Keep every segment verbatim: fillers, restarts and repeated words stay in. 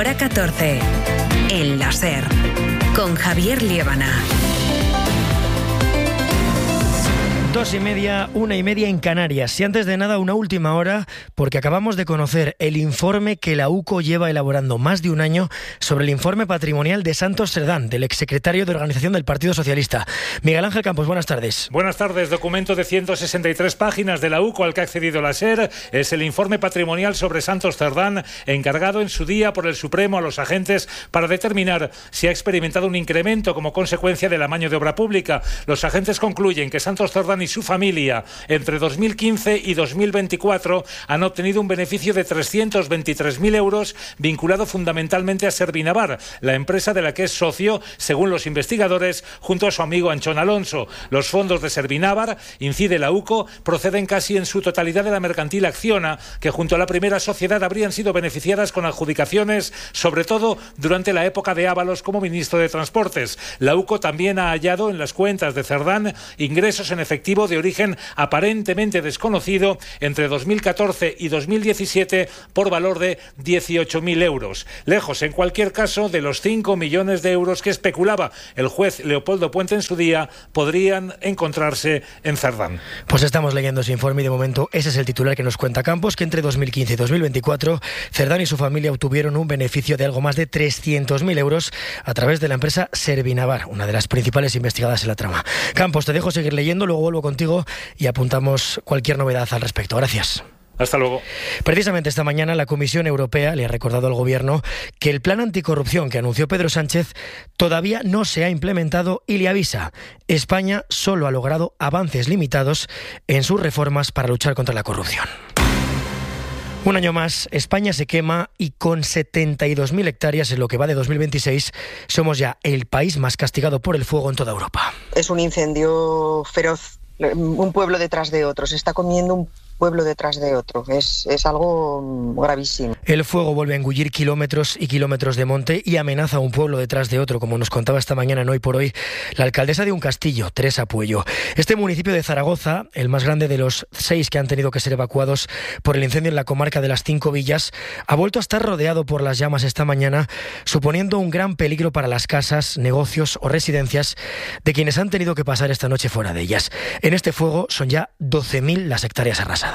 Hora catorce. En la SER. Con Javier Liébana. Dos y media, una y media en Canarias. Y antes de nada, una última hora, porque acabamos de conocer el informe que la U C O lleva elaborando más de un año sobre el informe patrimonial de Santos Cerdán, del exsecretario de Organización del Partido Socialista. Miguel Ángel Campos, buenas tardes. Buenas tardes. Documento de ciento sesenta y tres páginas de la U C O al que ha accedido la SER. Es el informe patrimonial sobre Santos Cerdán, encargado en su día por el Supremo a los agentes para determinar si ha experimentado un incremento como consecuencia del amaño de obra pública. Los agentes concluyen que Santos Cerdán y su familia entre dos mil quince y dos mil veinticuatro han obtenido un beneficio de trescientos veintitrés mil euros vinculado fundamentalmente a Servinavar, la empresa de la que es socio, según los investigadores, junto a su amigo Anchón Alonso. Los fondos de Servinavar, incide la U C O, proceden casi en su totalidad de la mercantil Acciona, que junto a la primera sociedad habrían sido beneficiadas con adjudicaciones, sobre todo durante la época de Ábalos como ministro de Transportes. La U C O también ha hallado en las cuentas de Cerdán ingresos en efectivo de origen aparentemente desconocido entre dos mil catorce y dos mil diecisiete por valor de dieciocho mil euros. Lejos, en cualquier caso, de los cinco millones de euros que especulaba el juez Leopoldo Puente en su día, podrían encontrarse en Cerdán. Pues estamos leyendo ese informe y de momento ese es el titular que nos cuenta Campos, que entre dos mil quince y dos mil veinticuatro Cerdán y su familia obtuvieron un beneficio de algo más de trescientos mil euros a través de la empresa Servinavar, una de las principales investigadas en la trama. Campos, te dejo seguir leyendo, luego vuelvo contigo y apuntamos cualquier novedad al respecto. Gracias. Hasta luego. Precisamente esta mañana la Comisión Europea le ha recordado al Gobierno que el plan anticorrupción que anunció Pedro Sánchez todavía no se ha implementado y le avisa: España solo ha logrado avances limitados en sus reformas para luchar contra la corrupción. Un año más, España se quema y con setenta y dos mil hectáreas en lo que va de dos mil veintiséis, somos ya el país más castigado por el fuego en toda Europa. Es un incendio feroz, un pueblo detrás de otro, se está comiendo un pueblo detrás de otro. Es, es algo gravísimo. El fuego vuelve a engullir kilómetros y kilómetros de monte y amenaza a un pueblo detrás de otro, como nos contaba esta mañana en Hoy por Hoy la alcaldesa de un castillo, Teresa Puello. Este municipio de Zaragoza, el más grande de los seis que han tenido que ser evacuados por el incendio en la comarca de las Cinco Villas, ha vuelto a estar rodeado por las llamas esta mañana, suponiendo un gran peligro para las casas, negocios o residencias de quienes han tenido que pasar esta noche fuera de ellas. En este fuego son ya doce mil las hectáreas arrasadas.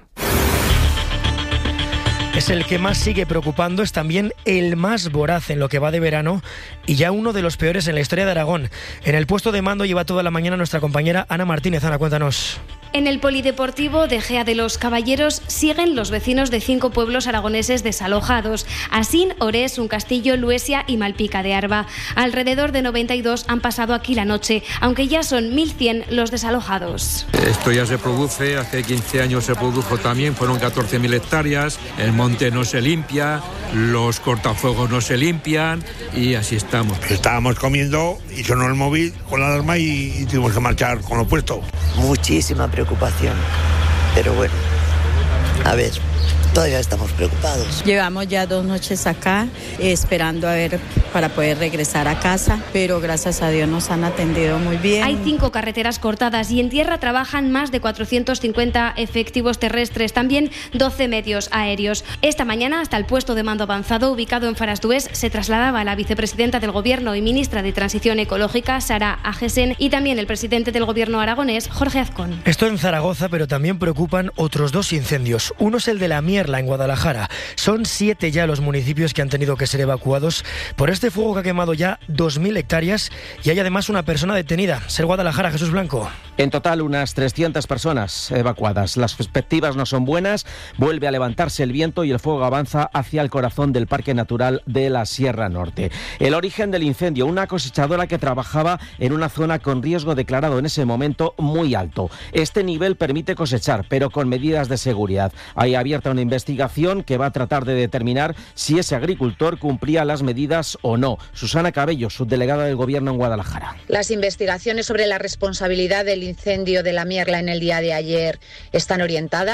Es el que más sigue preocupando, es también el más voraz en lo que va de verano y ya uno de los peores en la historia de Aragón. En el puesto de mando lleva toda la mañana nuestra compañera Ana Martínez. Ana, cuéntanos. En el polideportivo de Gea de los Caballeros siguen los vecinos de cinco pueblos aragoneses desalojados: Asín, Orés, Uncastillo, Luesia y Malpica de Arba. Alrededor de noventa y dos han pasado aquí la noche, aunque ya son mil cien los desalojados. Esto ya se produce, hace quince años se produjo también, fueron catorce mil hectáreas, el monte no se limpia, los cortafuegos no se limpian y así estamos. Estábamos comiendo y sonó el móvil con la alarma y, y tuvimos que marchar con lo puesto. Muchísima preocupación, pero bueno, a ver, todavía estamos preocupados. Llevamos ya dos noches acá eh, esperando a ver para poder regresar a casa, pero gracias a Dios nos han atendido muy bien. Hay cinco carreteras cortadas y en tierra trabajan más de cuatrocientos cincuenta efectivos terrestres, también doce medios aéreos. Esta mañana hasta el puesto de mando avanzado ubicado en Farasdués se trasladaba la vicepresidenta del Gobierno y ministra de Transición Ecológica, Sara Agesen, y también el presidente del Gobierno aragonés, Jorge Azcón. Esto en Zaragoza, pero también preocupan otros dos incendios. Uno es el de la Mierla, en Guadalajara. Son siete ya los municipios que han tenido que ser evacuados por este fuego que ha quemado ya dos mil hectáreas y hay además una persona detenida. Ser Guadalajara, Jesús Blanco. En total, unas trescientas personas evacuadas. Las perspectivas no son buenas. Vuelve a levantarse el viento y el fuego avanza hacia el corazón del Parque Natural de la Sierra Norte. El origen del incendio: una cosechadora que trabajaba en una zona con riesgo declarado en ese momento muy alto. Este nivel permite cosechar, pero con medidas de seguridad. Hay abierta una investigación que va a tratar de determinar si ese agricultor cumplía las medidas o no. Susana Cabello, subdelegada del Gobierno en Guadalajara. Las investigaciones sobre la responsabilidad del incendio de la Mierla en el día de ayer están orientadas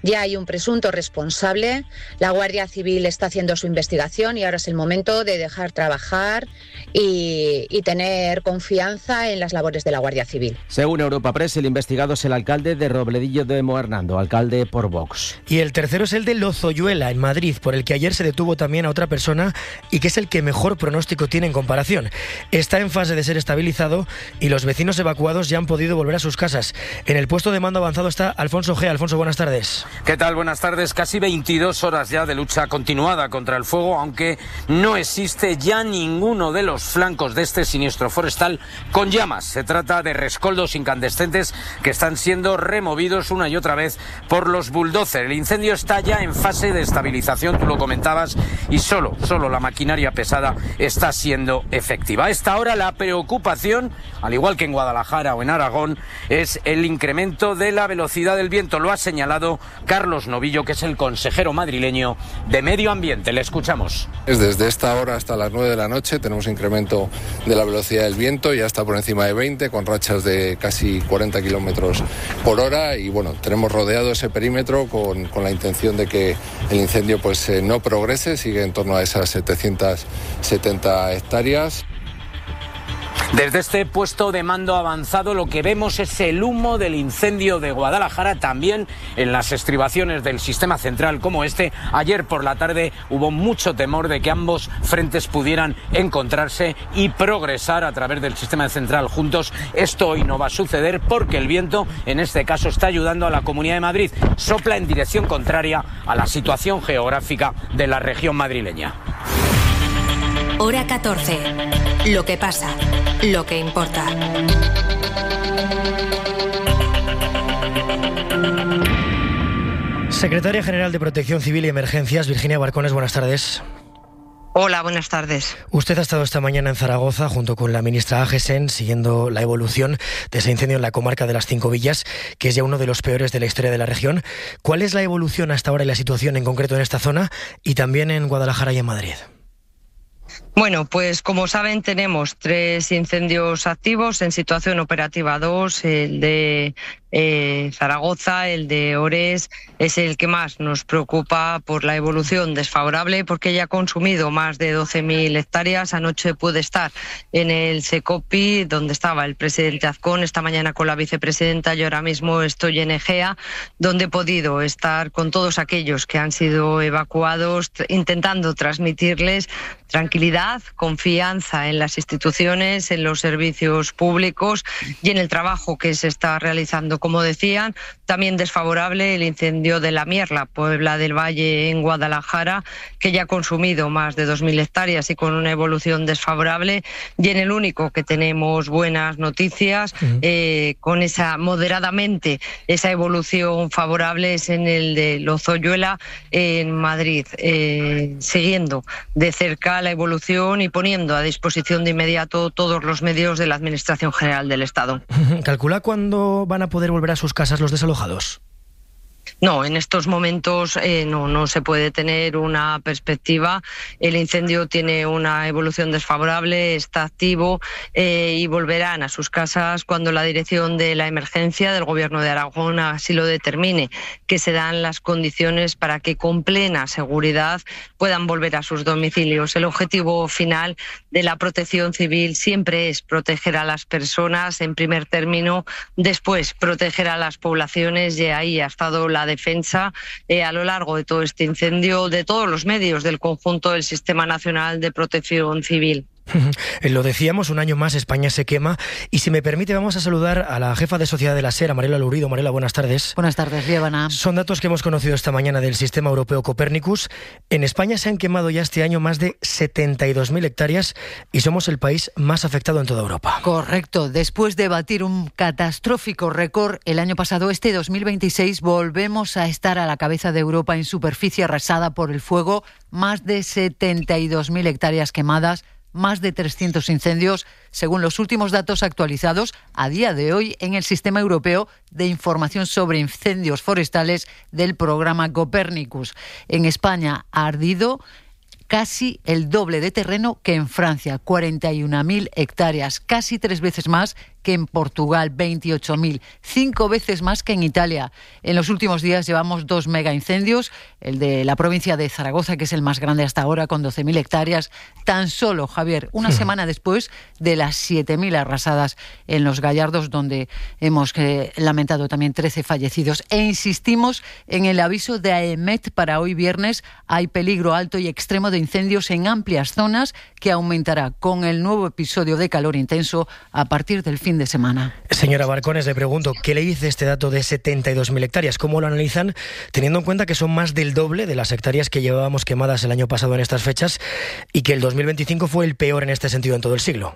ya hay un presunto responsable, la Guardia Civil está haciendo su investigación y ahora es el momento de dejar trabajar y, y tener confianza en las labores de la Guardia Civil. Según Europa Press, el investigado es el alcalde de Robledillo de Moernando, alcalde por Vox. Y el tercero es el de Lozoyuela, en Madrid, por el que ayer se detuvo también a otra persona y que es el que mejor pronóstico tiene en comparación. Está en fase de ser estabilizado y los vecinos evacuados ya han podido volver a sus casas. En el puesto de mando avanzado está Alfonso G. Alfonso, buenas tardes. ¿Qué tal? Buenas tardes. Casi veintidós horas ya de lucha continuada contra el fuego, aunque no existe ya ninguno de los flancos de este siniestro forestal con llamas. Se trata de rescoldos incandescentes que están siendo removidos una y otra vez por los bulldozers. El incendio está ya en fase de estabilización, tú lo comentabas, y solo, solo la maquinaria pesada está siendo efectiva. A esta hora la preocupación, al igual que en Guadalajara o en Aragón, es el incremento de la velocidad del viento. Lo ha señalado Carlos Novillo, que es el consejero madrileño de Medio Ambiente. Le escuchamos. Desde esta hora hasta las nueve de la noche tenemos incremento de la velocidad del viento, ya está por encima de veinte, con rachas de casi cuarenta kilómetros por hora, y bueno, tenemos rodeado ese perímetro con, con la intención de que el incendio pues eh, no progrese, sigue en torno a esas setecientas setenta hectáreas. Desde este puesto de mando avanzado lo que vemos es el humo del incendio de Guadalajara, también en las estribaciones del sistema central como este. Ayer por la tarde hubo mucho temor de que ambos frentes pudieran encontrarse y progresar a través del sistema central juntos. Esto hoy no va a suceder porque el viento en este caso está ayudando a la Comunidad de Madrid. Sopla en dirección contraria a la situación geográfica de la región madrileña. Hora catorce. Lo que pasa, lo que importa. Secretaria General de Protección Civil y Emergencias, Virginia Barcones, buenas tardes. Hola, buenas tardes. Usted ha estado esta mañana en Zaragoza junto con la ministra Agesen siguiendo la evolución de ese incendio en la comarca de las Cinco Villas, que es ya uno de los peores de la historia de la región. ¿Cuál es la evolución hasta ahora y la situación en concreto en esta zona y también en Guadalajara y en Madrid? Bueno, pues como saben tenemos tres incendios activos, en situación operativa dos, el de eh, Zaragoza, el de Ores, es el que más nos preocupa por la evolución desfavorable porque ya ha consumido más de doce mil hectáreas. Anoche pude estar en el Secopi, donde estaba el presidente Azcón, esta mañana con la vicepresidenta, yo ahora mismo estoy en Egea, donde he podido estar con todos aquellos que han sido evacuados, intentando transmitirles tranquilidad, confianza en las instituciones, en los servicios públicos y en el trabajo que se está realizando. Como decían, también desfavorable el incendio de La Mierla, Puebla del Valle, en Guadalajara, que ya ha consumido más de dos mil hectáreas y con una evolución desfavorable. Y en el único que tenemos buenas noticias, uh-huh. eh, con esa moderadamente esa evolución favorable, es en el de Lozoyuela, en Madrid, eh, siguiendo de cerca la evolución y poniendo a disposición de inmediato todos los medios de la Administración General del Estado. ¿Calcula cuándo van a poder volver a sus casas los desalojados? No, en estos momentos eh, no, no se puede tener una perspectiva. El incendio tiene una evolución desfavorable, está activo eh, y volverán a sus casas cuando la dirección de la emergencia del Gobierno de Aragón así lo determine, que se dan las condiciones para que con plena seguridad puedan volver a sus domicilios. El objetivo final de la Protección Civil siempre es proteger a las personas en primer término, después proteger a las poblaciones, y ahí ha estado la defensa eh, a lo largo de todo este incendio de todos los medios del conjunto del Sistema Nacional de Protección Civil. Lo decíamos, un año más España se quema, y si me permite vamos a saludar a la jefa de Sociedad de la SER, a Mariela Lurido. Mariela, buenas tardes. Buenas tardes, Liébana. Son datos que hemos conocido esta mañana del Sistema Europeo Copernicus. En España se han quemado ya este año más de setenta y dos mil hectáreas y somos el país más afectado en toda Europa. Correcto. Después de batir un catastrófico récord el año pasado, este dos mil veintiséis volvemos a estar a la cabeza de Europa en superficie arrasada por el fuego. Más de setenta y dos mil hectáreas quemadas, más de trescientos incendios, según los últimos datos actualizados a día de hoy en el Sistema Europeo de Información sobre Incendios Forestales del programa Copernicus. En España ha ardido casi el doble de terreno que en Francia, cuarenta y una mil hectáreas, casi tres veces más que en Portugal, veintiocho mil, cinco veces más que en Italia. En los últimos días llevamos dos megaincendios, el de la provincia de Zaragoza, que es el más grande hasta ahora, con doce mil hectáreas, tan solo, Javier, una sí. semana después de las siete mil arrasadas en Los Gallardos, donde hemos eh, lamentado también trece fallecidos. E insistimos en el aviso de AEMET para hoy viernes. Hay peligro alto y extremo de incendios en amplias zonas, que aumentará con el nuevo episodio de calor intenso a partir del fin de semana. Señora Barcones, le pregunto, ¿qué le dice este dato de setenta y dos mil hectáreas? ¿Cómo lo analizan, teniendo en cuenta que son más del doble de las hectáreas que llevábamos quemadas el año pasado en estas fechas y que el dos mil veinticinco fue el peor en este sentido en todo el siglo?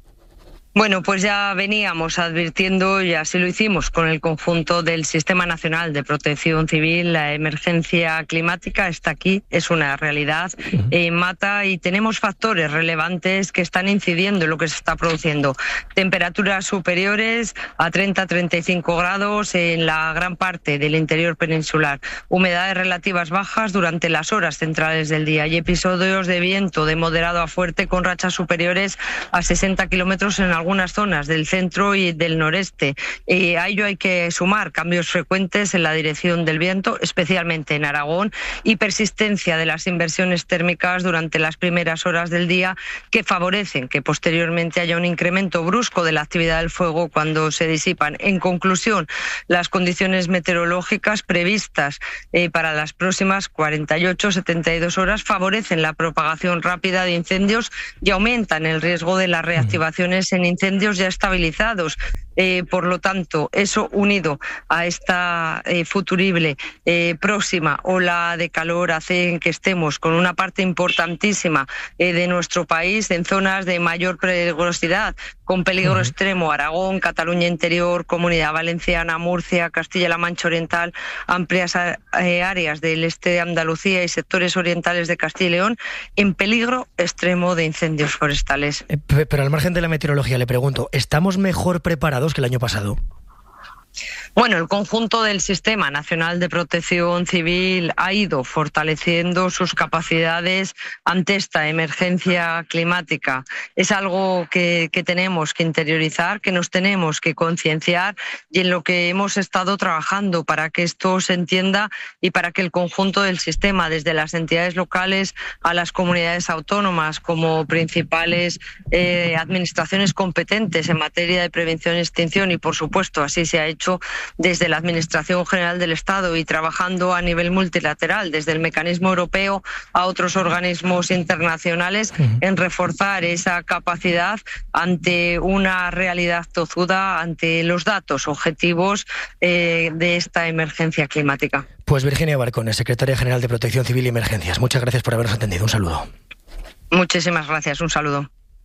Bueno, pues ya veníamos advirtiendo, y así lo hicimos con el conjunto del Sistema Nacional de Protección Civil. La emergencia climática está aquí, es una realidad, eh, mata, y tenemos factores relevantes que están incidiendo en lo que se está produciendo. Temperaturas superiores a treinta a treinta y cinco grados en la gran parte del interior peninsular, humedades relativas bajas durante las horas centrales del día y episodios de viento de moderado a fuerte con rachas superiores a sesenta kilómetros en algunas zonas del centro y del noreste. Eh, a ello hay que sumar cambios frecuentes en la dirección del viento, especialmente en Aragón, y persistencia de las inversiones térmicas durante las primeras horas del día, que favorecen que posteriormente haya un incremento brusco de la actividad del fuego cuando se disipan. En conclusión, las condiciones meteorológicas previstas eh, para las próximas cuarenta y ocho a setenta y dos horas favorecen la propagación rápida de incendios y aumentan el riesgo de las reactivaciones en incendios ya estabilizados. Eh, por lo tanto, eso unido a esta eh, futurible eh, próxima ola de calor hace que estemos con una parte importantísima eh, de nuestro país en zonas de mayor peligrosidad, con peligro uh-huh. extremo: Aragón, Cataluña Interior, Comunidad Valenciana, Murcia, Castilla-La Mancha Oriental, amplias eh, áreas del este de Andalucía y sectores orientales de Castilla y León en peligro extremo de incendios forestales. Eh, pero al margen de la meteorología, le pregunto, ¿estamos mejor preparados que el año pasado? Bueno, el conjunto del Sistema Nacional de Protección Civil ha ido fortaleciendo sus capacidades ante esta emergencia climática. Es algo que, que tenemos que interiorizar, que nos tenemos que concienciar, y en lo que hemos estado trabajando para que esto se entienda y para que el conjunto del sistema, desde las entidades locales a las comunidades autónomas como principales eh, administraciones competentes en materia de prevención y extinción, y por supuesto así se ha hecho desde la Administración General del Estado y trabajando a nivel multilateral, desde el Mecanismo Europeo a otros organismos internacionales, uh-huh. en reforzar esa capacidad ante una realidad tozuda, ante los datos objetivos eh, de esta emergencia climática. Pues Virginia Barcones, Secretaria General de Protección Civil y Emergencias, muchas gracias por habernos atendido. Un saludo. Muchísimas gracias, un saludo.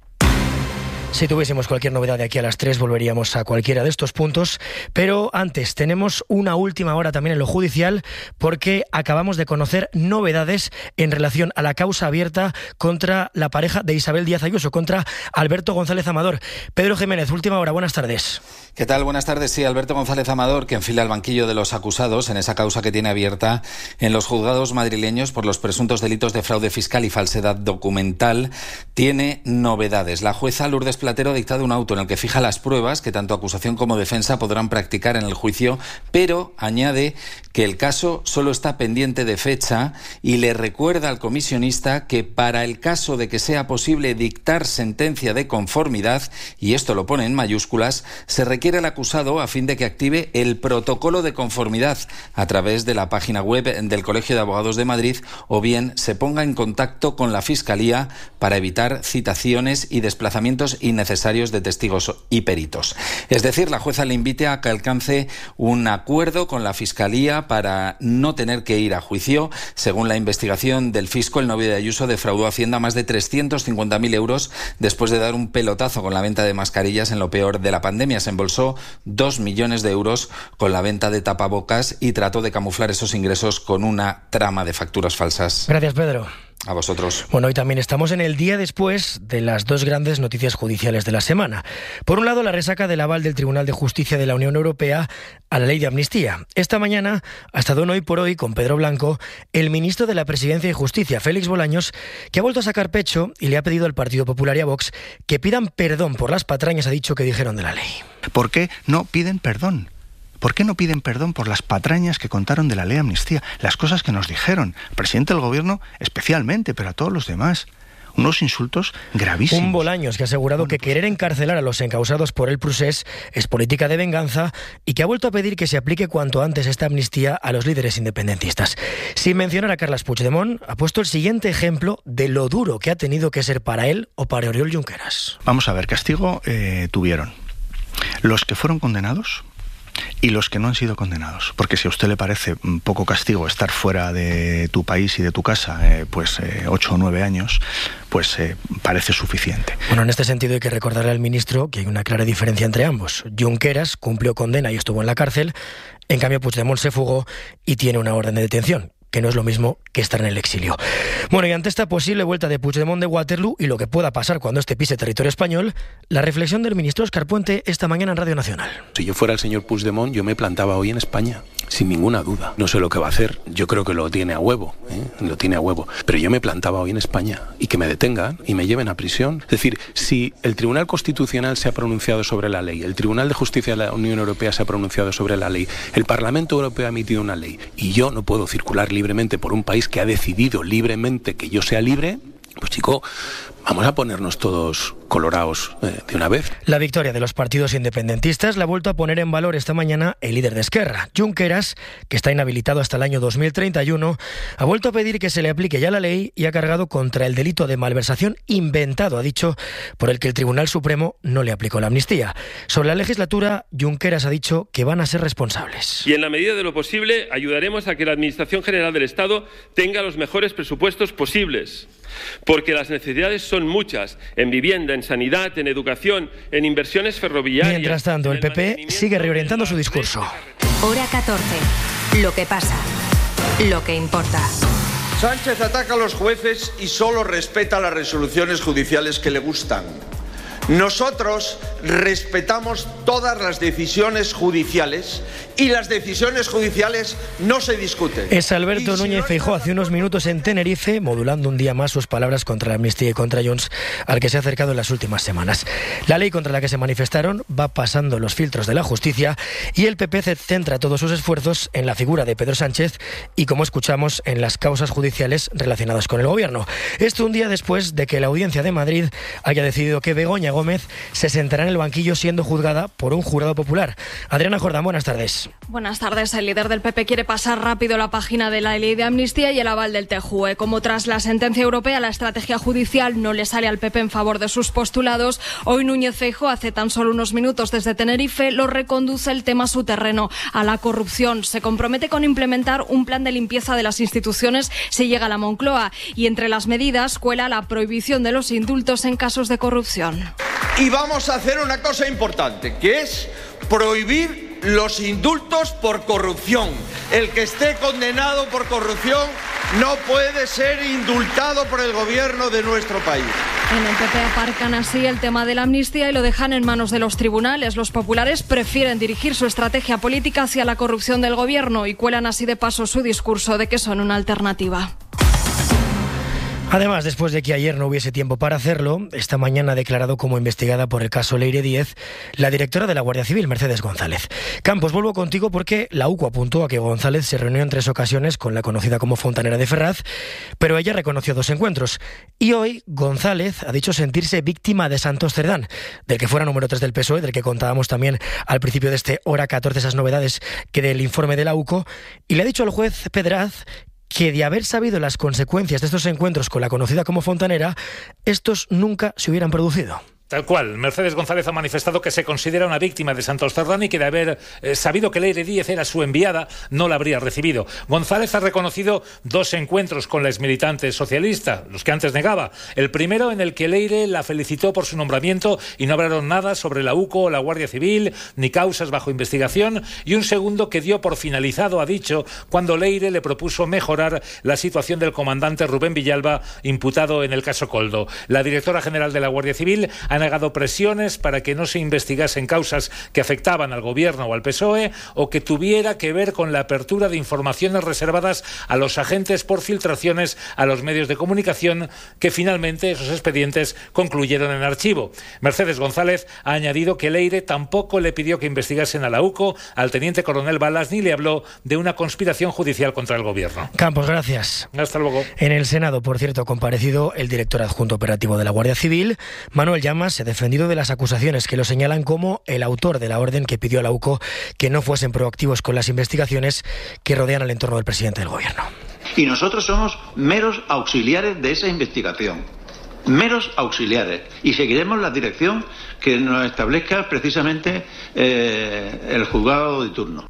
Si tuviésemos cualquier novedad de aquí a las tres, volveríamos a cualquiera de estos puntos, pero antes tenemos una última hora también en lo judicial, porque acabamos de conocer novedades en relación a la causa abierta contra la pareja de Isabel Díaz Ayuso, contra Alberto González Amador. Pedro Jiménez, última hora, buenas tardes. ¿Qué tal? Buenas tardes. Sí, Alberto González Amador, que enfila el banquillo de los acusados en esa causa que tiene abierta en los juzgados madrileños por los presuntos delitos de fraude fiscal y falsedad documental, tiene novedades. La jueza Lourdes Platero ha dictado un auto en el que fija las pruebas que tanto acusación como defensa podrán practicar en el juicio, pero añade que el caso solo está pendiente de fecha y le recuerda al comisionista que para el caso de que sea posible dictar sentencia de conformidad, y esto lo pone en mayúsculas, se requiere al acusado a fin de que active el protocolo de conformidad a través de la página web del Colegio de Abogados de Madrid, o bien se ponga en contacto con la Fiscalía para evitar citaciones y desplazamientos innecesarios de testigos y peritos. Es decir, la jueza le invite a que alcance un acuerdo con la Fiscalía para no tener que ir a juicio. Según la investigación del fisco, el novio de Ayuso defraudó a Hacienda más de trescientos cincuenta mil euros después de dar un pelotazo con la venta de mascarillas en lo peor de la pandemia. Se embolsó dos millones de euros con la venta de tapabocas y trató de camuflar esos ingresos con una trama de facturas falsas. Gracias, Pedro. A vosotros. Bueno, hoy también estamos en el día después de las dos grandes noticias judiciales de la semana. Por un lado, la resaca del aval del Tribunal de Justicia de la Unión Europea a la ley de amnistía. Esta mañana ha estado en Hoy por Hoy con Pedro Blanco, el ministro de la Presidencia y Justicia, Félix Bolaños, que ha vuelto a sacar pecho y le ha pedido al Partido Popular y a Vox que pidan perdón por las patrañas, ha dicho, que dijeron de la ley. ¿Por qué no piden perdón? ¿Por qué no piden perdón por las patrañas que contaron de la ley de amnistía? Las cosas que nos dijeron, el presidente del gobierno especialmente, pero a todos los demás. Unos insultos gravísimos. Un Bolaños que ha asegurado bueno, que pues... querer encarcelar a los encausados por el procés es política de venganza y que ha vuelto a pedir que se aplique cuanto antes esta amnistía a los líderes independentistas. Sin mencionar a Carles Puigdemont, ha puesto el siguiente ejemplo de lo duro que ha tenido que ser para él o para Oriol Junqueras. Vamos a ver, castigo eh, tuvieron los que fueron condenados y los que no han sido condenados, porque si a usted le parece poco castigo estar fuera de tu país y de tu casa eh, pues eh, ocho o nueve años, pues eh, parece suficiente. Bueno, en este sentido hay que recordarle al ministro que hay una clara diferencia entre ambos. Junqueras cumplió condena y estuvo en la cárcel, en cambio Puigdemont se fugó y tiene una orden de detención, que no es lo mismo que estar en el exilio. Bueno, y ante esta posible vuelta de Puigdemont de Waterloo y lo que pueda pasar cuando este pise territorio español, la reflexión del ministro Óscar Puente esta mañana en Radio Nacional. Si yo fuera el señor Puigdemont, yo me plantaba hoy en España, sin ninguna duda. No sé lo que va a hacer, yo creo que lo tiene a huevo, ¿eh? lo tiene a huevo. Pero yo me plantaba hoy en España y que me detengan y me lleven a prisión. Es decir, si el Tribunal Constitucional se ha pronunciado sobre la ley, el Tribunal de Justicia de la Unión Europea se ha pronunciado sobre la ley, el Parlamento Europeo ha emitido una ley y yo no puedo circular libremente por un país que ha decidido libremente que yo sea libre, pues chico, vamos a ponernos todos colorados eh, de una vez. La victoria de los partidos independentistas la ha vuelto a poner en valor esta mañana el líder de Esquerra, Junqueras, que está inhabilitado hasta el año dos mil treinta y uno, ha vuelto a pedir que se le aplique ya la ley y ha cargado contra el delito de malversación inventado, ha dicho, por el que el Tribunal Supremo no le aplicó la amnistía. Sobre la legislatura, Junqueras ha dicho que van a ser responsables. Y en la medida de lo posible ayudaremos a que la Administración General del Estado tenga los mejores presupuestos posibles, porque las necesidades son muchas, en vivienda, en sanidad, en educación, en inversiones ferroviarias. Mientras tanto, el P P sigue reorientando su discurso. Hora catorce. Lo que pasa, lo que importa. Sánchez ataca a los jueces y solo respeta las resoluciones judiciales que le gustan. Nosotros respetamos todas las decisiones judiciales y las decisiones judiciales no se discuten. Es Alberto Núñez Feijóo hace unos minutos en Tenerife, modulando un día más sus palabras contra la amnistía y contra Junts, al que se ha acercado en las últimas semanas. La ley contra la que se manifestaron va pasando los filtros de la justicia y el P P centra todos sus esfuerzos en la figura de Pedro Sánchez y, como escuchamos, en las causas judiciales relacionadas con el gobierno. Esto un día después de que la Audiencia de Madrid haya decidido que Begoña Gómez se sentará en el banquillo siendo juzgada por un jurado popular. Adriana Jordán, buenas tardes. Buenas tardes. El líder del P P quiere pasar rápido la página de la ley de amnistía y el aval del T J U E. Como tras la sentencia europea, la estrategia judicial no le sale al P P en favor de sus postulados, hoy Núñez Feijóo, hace tan solo unos minutos desde Tenerife, lo reconduce el tema a su terreno, a la corrupción. Se compromete con implementar un plan de limpieza de las instituciones si llega a la Moncloa y entre las medidas cuela la prohibición de los indultos en casos de corrupción. Y vamos a hacer una cosa importante, que es prohibir los indultos por corrupción. El que esté condenado por corrupción no puede ser indultado por el gobierno de nuestro país. En el P P aparcan así el tema de la amnistía y lo dejan en manos de los tribunales. Los populares prefieren dirigir su estrategia política hacia la corrupción del gobierno y cuelan así de paso su discurso de que son una alternativa. Además, después de que ayer no hubiese tiempo para hacerlo, esta mañana ha declarado como investigada por el caso Leire Díez la directora de la Guardia Civil, Mercedes González. Campos, vuelvo contigo porque la U C O apuntó a que González se reunió en tres ocasiones con la conocida como Fontanera de Ferraz, pero ella reconoció dos encuentros. Y hoy González ha dicho sentirse víctima de Santos Cerdán, del que fuera número tres del P S O E, del que contábamos también al principio de este Hora catorce, esas novedades que del informe de la U C O, y le ha dicho al juez Pedraz que de haber sabido las consecuencias de estos encuentros con la conocida como Fontanera, estos nunca se hubieran producido. Tal cual. Mercedes González ha manifestado que se considera una víctima de Santos Cerdán y que de haber eh, sabido que Leire Díez era su enviada, no la habría recibido. González ha reconocido dos encuentros con la exmilitante socialista, los que antes negaba. El primero en el que Leire la felicitó por su nombramiento y no hablaron nada sobre la U C O o la Guardia Civil, ni causas bajo investigación. Y un segundo que dio por finalizado, ha dicho, cuando Leire le propuso mejorar la situación del comandante Rubén Villalba, imputado en el caso Coldo. La directora general de la Guardia Civil ha negado presiones para que no se investigasen causas que afectaban al Gobierno o al P S O E o que tuviera que ver con la apertura de informaciones reservadas a los agentes por filtraciones a los medios de comunicación, que finalmente esos expedientes concluyeron en archivo. Mercedes González ha añadido que Leire tampoco le pidió que investigasen a la U C O, al teniente coronel Balas, ni le habló de una conspiración judicial contra el Gobierno. Campos, gracias. Hasta luego. En el Senado, por cierto, ha comparecido el director adjunto operativo de la Guardia Civil, Manuel Llamas. Se ha defendido de las acusaciones que lo señalan como el autor de la orden que pidió a la U C O que no fuesen proactivos con las investigaciones que rodean al entorno del presidente del Gobierno. Y nosotros somos meros auxiliares de esa investigación, meros auxiliares, y seguiremos la dirección que nos establezca precisamente eh, el juzgado de turno.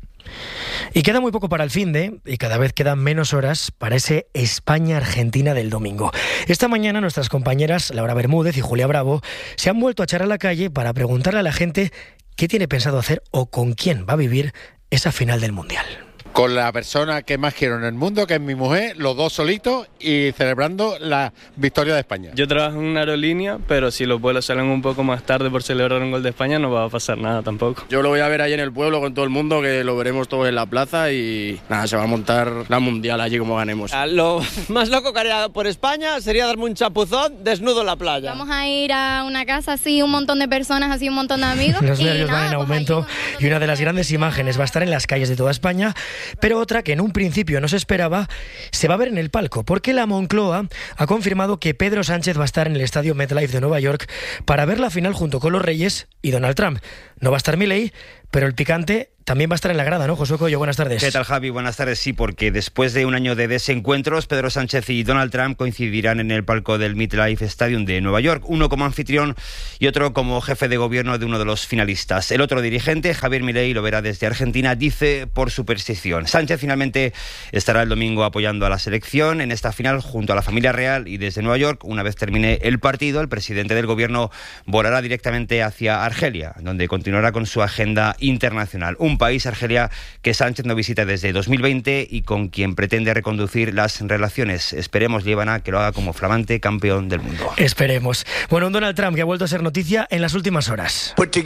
Y queda muy poco para el finde, y cada vez quedan menos horas para ese España-Argentina del domingo. Esta mañana nuestras compañeras Laura Bermúdez y Julia Bravo se han vuelto a echar a la calle para preguntarle a la gente qué tiene pensado hacer o con quién va a vivir esa final del Mundial. Con la persona que más quiero en el mundo, que es mi mujer, los dos solitos y celebrando la victoria de España. Yo trabajo en una aerolínea, pero si los vuelos salen un poco más tarde por celebrar un gol de España no va a pasar nada tampoco. Yo lo voy a ver ahí en el pueblo con todo el mundo, que lo veremos todos en la plaza y nada, se va a montar la Mundial allí como ganemos. Lo más loco que haría por España sería darme un chapuzón desnudo en la playa. Vamos a ir a una casa así, un montón de personas, así un montón de amigos. Los y nervios nada, van en pues aumento y una de las grandes imágenes va a estar en las calles de toda España, pero otra que en un principio no se esperaba, se va a ver en el palco, porque la Moncloa ha confirmado que Pedro Sánchez va a estar en el estadio MetLife de Nueva York para ver la final junto con los Reyes y Donald Trump. No va a estar Milei, pero el picante también va a estar en la grada, ¿no? Josué Coello, buenas tardes. ¿Qué tal, Javi? Buenas tardes. Sí, porque después de un año de desencuentros, Pedro Sánchez y Donald Trump coincidirán en el palco del MetLife Stadium de Nueva York, uno como anfitrión y otro como jefe de gobierno de uno de los finalistas. El otro dirigente, Javier Milei, lo verá desde Argentina, dice por superstición. Sánchez finalmente estará el domingo apoyando a la selección en esta final junto a la familia real, y desde Nueva York, una vez termine el partido, el presidente del gobierno volará directamente hacia Argelia, donde continuará con su agenda internacional. Un país, Argelia, que Sánchez no visita desde dos mil veinte y con quien pretende reconducir las relaciones. Porque Líbana que lo haga como flamante campeón del mundo. Esperemos. Bueno, un Donald Trump que ha vuelto a ser noticia en las últimas horas. Porque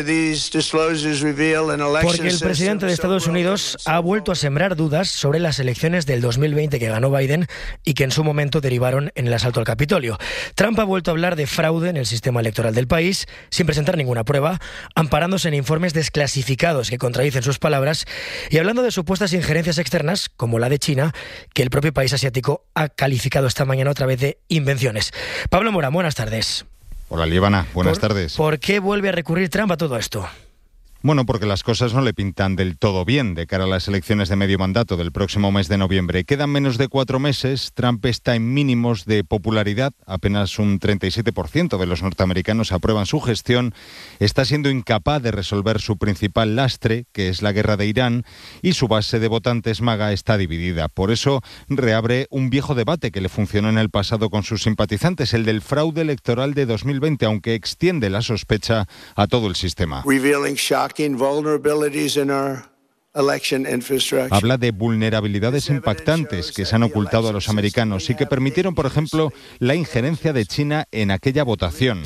el presidente de Estados Unidos ha vuelto a sembrar dudas sobre las elecciones del dos mil veinte que ganó Biden y que en su momento derivaron en el asalto al Capitolio. Trump ha vuelto a hablar de fraude en el sistema electoral del país, sin presentar ninguna prueba, amparándose en informes desclasificados que contradicen sus palabras y hablando de supuestas injerencias externas, como la de China, que el propio país asiático ha calificado esta mañana otra vez de invenciones. Pablo Mora, buenas tardes. Hola, Líbana, buenas ¿Por, tardes. ¿Por qué vuelve a recurrir Trump a todo esto? Bueno, porque las cosas no le pintan del todo bien de cara a las elecciones de medio mandato del próximo mes de noviembre. Quedan menos de cuatro meses, Trump está en mínimos de popularidad, apenas un treinta y siete por ciento de los norteamericanos aprueban su gestión, está siendo incapaz de resolver su principal lastre, que es la guerra de Irán, y su base de votantes MAGA está dividida. Por eso reabre un viejo debate que le funcionó en el pasado con sus simpatizantes, el del fraude electoral de dos mil veinte, aunque extiende la sospecha a todo el sistema. Habla de vulnerabilidades impactantes que se han ocultado a los americanos y que permitieron, por ejemplo, la injerencia de China en aquella votación.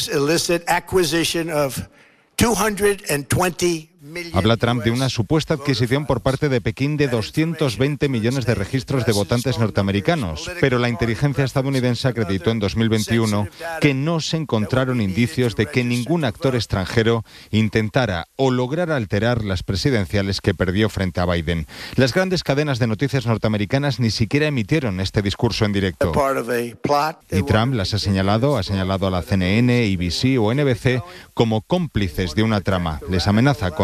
Habla Trump de una supuesta adquisición por parte de Pekín de doscientos veinte millones de registros de votantes norteamericanos, pero la inteligencia estadounidense acreditó en dos mil veintiuno que no se encontraron indicios de que ningún actor extranjero intentara o lograra alterar las presidenciales que perdió frente a Biden. Las grandes cadenas de noticias norteamericanas ni siquiera emitieron este discurso en directo. Y Trump las ha señalado, ha señalado a la C N N, A B C o N B C como cómplices de una trama. Les amenaza con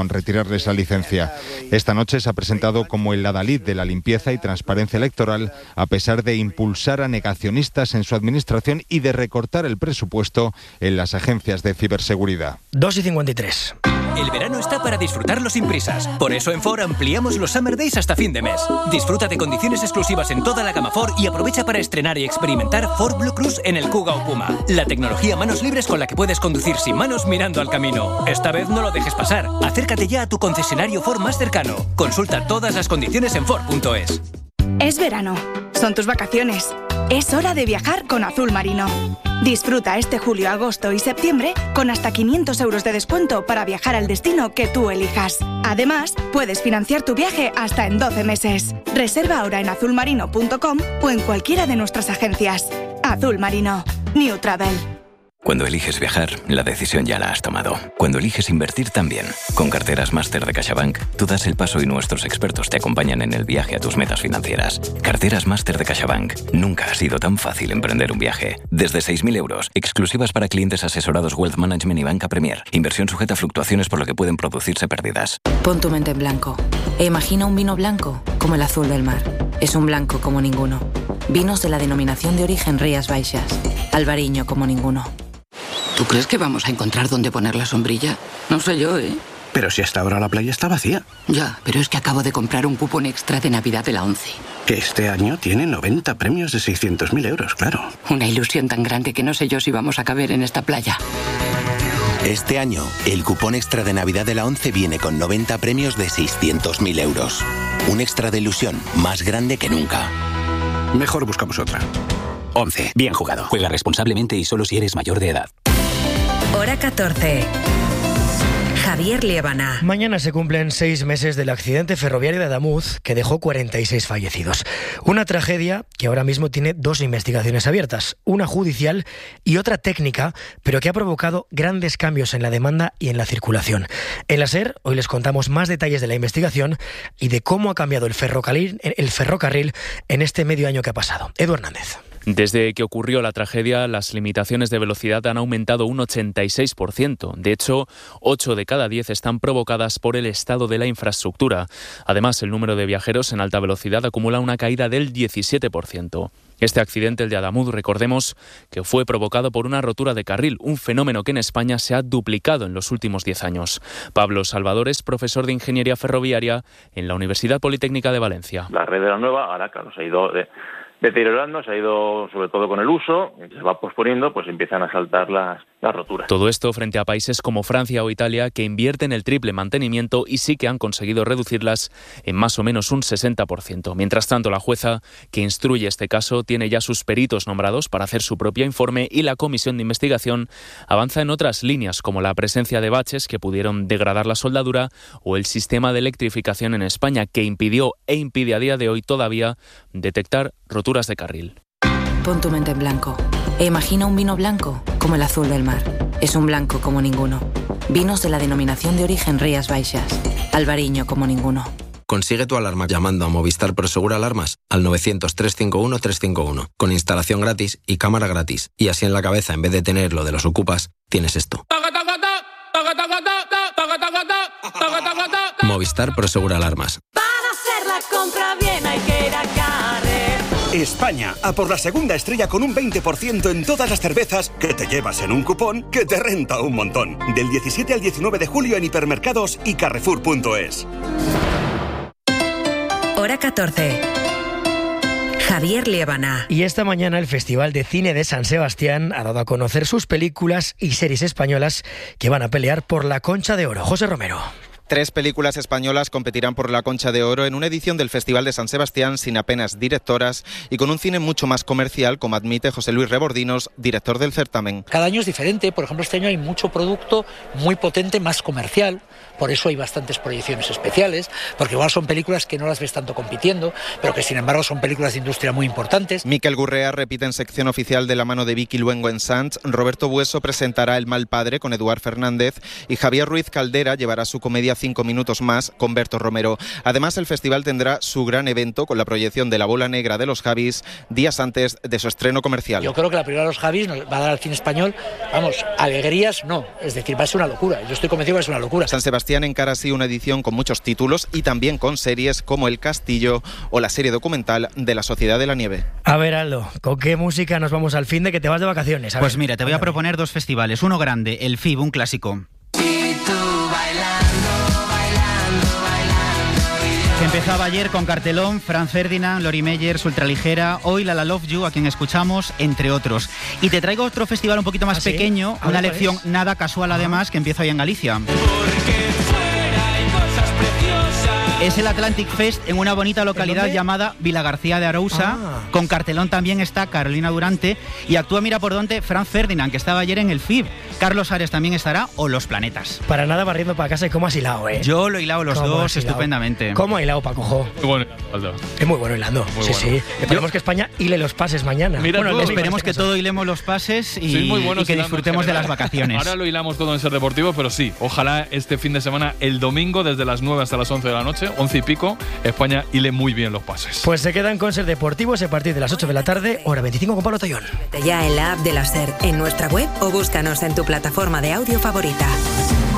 en retirarles la licencia. Esta noche se ha presentado como el adalid de la limpieza y transparencia electoral, a pesar de impulsar a negacionistas en su administración y de recortar el presupuesto en las agencias de ciberseguridad. dos y cincuenta y tres. El verano está para disfrutarlo sin prisas. Por eso en Ford ampliamos los Summer Days hasta fin de mes. Disfruta de condiciones exclusivas en toda la gama Ford y aprovecha para estrenar y experimentar Ford Blue Cruise en el Kuga o Puma. La tecnología manos libres con la que puedes conducir sin manos mirando al camino. Esta vez no lo dejes pasar. Acércate ya a tu concesionario Ford más cercano. Consulta todas las condiciones en Ford punto es. Es verano. Son tus vacaciones. Es hora de viajar con Azul Marino. Disfruta este julio, agosto y septiembre con hasta quinientos euros de descuento para viajar al destino que tú elijas. Además, puedes financiar tu viaje hasta en doce meses. Reserva ahora en azul marino punto com o en cualquiera de nuestras agencias. Azul Marino. New Travel. Cuando eliges viajar, la decisión ya la has tomado. Cuando eliges invertir también. Con carteras Máster de CaixaBank, tú das el paso y nuestros expertos te acompañan en el viaje a tus metas financieras. Carteras Máster de CaixaBank. Nunca ha sido tan fácil emprender un viaje. Desde seis mil euros, exclusivas para clientes asesorados Wealth Management y Banca Premier. Inversión sujeta a fluctuaciones por lo que pueden producirse pérdidas. Pon tu mente en blanco e imagina un vino blanco como el azul del mar. Es un blanco como ninguno. Vinos de la denominación de origen Rías Baixas. Albariño como ninguno. ¿Tú crees que vamos a encontrar dónde poner la sombrilla? No sé yo, ¿eh? Pero si hasta ahora la playa está vacía. Ya, pero es que acabo de comprar un cupón extra de Navidad de la ONCE. Que este año tiene noventa premios de seiscientos mil euros, claro. Una ilusión tan grande que no sé yo si vamos a caber en esta playa. Este año, el cupón extra de Navidad de la ONCE viene con noventa premios de seiscientos mil euros. Un extra de ilusión más grande que nunca. Mejor buscamos otra. ONCE. Bien jugado. Juega responsablemente y solo si eres mayor de edad. Hora catorce. Javier Liébana. Mañana se cumplen seis meses del accidente ferroviario de Adamuz que dejó cuarenta y seis fallecidos. Una tragedia que ahora mismo tiene dos investigaciones abiertas, una judicial y otra técnica, pero que ha provocado grandes cambios en la demanda y en la circulación. En la SER hoy les contamos más detalles de la investigación y de cómo ha cambiado el ferrocarril, el ferrocarril en este medio año que ha pasado. Edu Hernández. Desde que ocurrió la tragedia, las limitaciones de velocidad han aumentado un ochenta y seis por ciento. De hecho, ocho de cada diez están provocadas por el estado de la infraestructura. Además, el número de viajeros en alta velocidad acumula una caída del diecisiete por ciento. Este accidente, el de Adamuz, recordemos que fue provocado por una rotura de carril, un fenómeno que en España se ha duplicado en los últimos diez años. Pablo Salvador es profesor de Ingeniería Ferroviaria en la Universidad Politécnica de Valencia. La red de la nueva, ahora claro, se ha ido de, deteriorando, se ha ido sobre todo con el uso, se va posponiendo, pues empiezan a saltar las, las roturas. Todo esto frente a países como Francia o Italia, que invierten el triple mantenimiento y sí que han conseguido reducirlas en más o menos un sesenta por ciento. Mientras tanto, la jueza que instruye este caso tiene ya sus peritos nombrados para hacer su propio informe y la comisión de investigación avanza en otras líneas, como la presencia de baches que pudieron degradar la soldadura o el sistema de electrificación en España, que impidió e impide a día de hoy todavía detectar roturas de carril. Pon tu mente en blanco e imagina un vino blanco como el azul del mar. Es un blanco como ninguno. Vinos de la denominación de origen Rías Baixas. Albariño como ninguno. Consigue tu alarma llamando a Movistar Prosegur Alarmas al novecientos, trescientos cincuenta y uno, trescientos cincuenta y uno, con instalación gratis y cámara gratis. Y así en la cabeza, en vez de tener lo de los ocupas, tienes esto. Movistar Prosegur Alarmas. Para hacer la compra bien hay que ir a Carrer. España, a por la segunda estrella con un veinte por ciento en todas las cervezas que te llevas en un cupón que te renta un montón. Del diecisiete al diecinueve de julio en hipermercados y carrefour punto es. Hora catorce. Javier Liébana. Y esta mañana el Festival de Cine de San Sebastián ha dado a conocer sus películas y series españolas que van a pelear por la Concha de Oro. José Romero. Tres películas españolas competirán por la Concha de Oro en una edición del Festival de San Sebastián sin apenas directoras y con un cine mucho más comercial, como admite José Luis Rebordinos, director del certamen. Cada año es diferente, por ejemplo este año hay mucho producto muy potente, más comercial, por eso hay bastantes proyecciones especiales, porque igual son películas que no las ves tanto compitiendo, pero que sin embargo son películas de industria muy importantes. Miquel Gurrea repite en sección oficial de la mano de Vicky Luengo en Sants, Roberto Bueso presentará El mal padre con Eduard Fernández y Javier Ruiz Caldera llevará su comedia cinco minutos más con Berto Romero. Además, el festival tendrá su gran evento con la proyección de La Bola Negra de los Javis días antes de su estreno comercial. Yo creo que la película de los Javis nos va a dar al cine español, vamos, alegrías no, es decir, va a ser una locura. Yo estoy convencido que es una locura. San Sebastián encara así una edición con muchos títulos y también con series como El Castillo o la serie documental de La Sociedad de la Nieve. A ver, Aldo, ¿con qué música nos vamos al fin de que te vas de vacaciones? A pues ver, mira, te voy a proponer dos festivales. Uno grande, el F I B, un clásico. Que empezaba ayer con cartelón, Franz Ferdinand, Lori Meyers, Ultraligera, hoy La La Love You, a quien escuchamos, entre otros. Y te traigo otro festival un poquito más ¿Ah, pequeño, sí? una lección es? nada casual además, que empieza hoy en Galicia. Es el Atlantic Fest en una bonita localidad llamada Vilagarcía de Arousa. Ah. Con cartelón también está Carolina Durante y actúa, mira por dónde, Franz Ferdinand, que estaba ayer en el F I B. Carlos Ares también estará, o Los Planetas. Para nada barriendo para casa, y cómo has hilado, ¿eh? Yo lo he hilado los dos estupendamente. ¿Cómo ha hilado, Pacojo? Muy bueno, Aldo. Es muy bueno hilando. Muy sí, bueno. sí. Esperemos Yo... que España hile los pases mañana. Mira, bueno, esperemos este que caso. todo hilemos los pases y, sí, muy y que disfrutemos de las vacaciones. Ahora lo hilamos todo en Ser Deportivo, pero sí, ojalá este fin de semana, el domingo, desde las nueve hasta las once de la noche, once y pico, España hile muy bien los pases. Pues se quedan con Ser Deportivos a partir de las ocho de la tarde, hora veinticinco con Pablo Tallón. Ya en la app de la Ser, en nuestra web o búscanos en tu plataforma de audio favorita.